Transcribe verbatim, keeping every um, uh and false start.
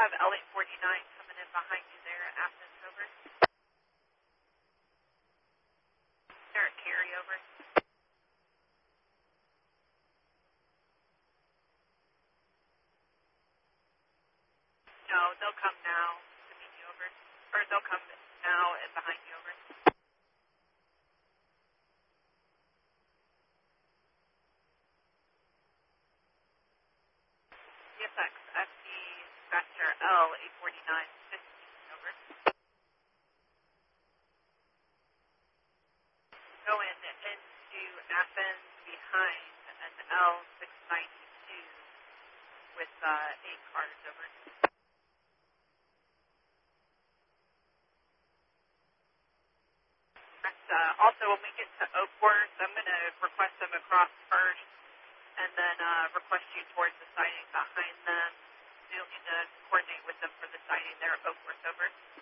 have L eight forty-nine coming in behind you there at Athens, over. They're a carryover. No, they'll come now to meet you, over. Or they'll come now and behind you, over. C S X F D Dispatcher L eight forty-nine fifteen, over. Go in into Athens behind an L six ninety-two with uh, eight cars, over. Uh, also, when we get to Oakworth, I'm going to request them across first and then uh, request you towards the siding behind them. So you'll need to coordinate with them for the siding there at Oakworth, over.